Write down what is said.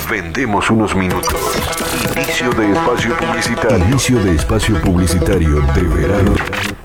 Vendemos unos minutos. Inicio de espacio publicitario. Inicio de espacio publicitario de verano.